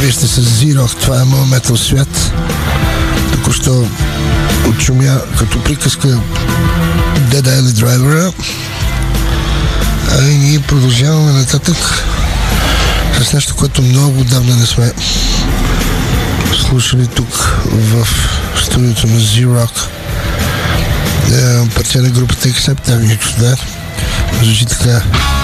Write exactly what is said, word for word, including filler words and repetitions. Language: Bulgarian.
Вие сте с Z-Rock, това е моят метал свят. Току-що отшумя като приказка Dead Island Driver. А и ние продължаваме нататък с нещо, което много отдавна не сме слушали тук в студиото на Z-Rock. Партия на групата Accept, дами и господа. Звучи така.